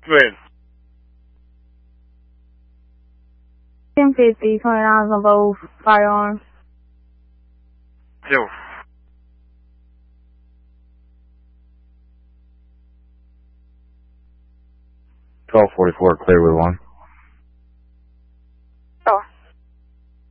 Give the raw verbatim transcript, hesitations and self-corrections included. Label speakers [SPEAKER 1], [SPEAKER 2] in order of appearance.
[SPEAKER 1] Go ahead.
[SPEAKER 2] ten fifty, twenty dollars on both firearms.
[SPEAKER 1] Yo.
[SPEAKER 3] twelve forty-four, clear with one.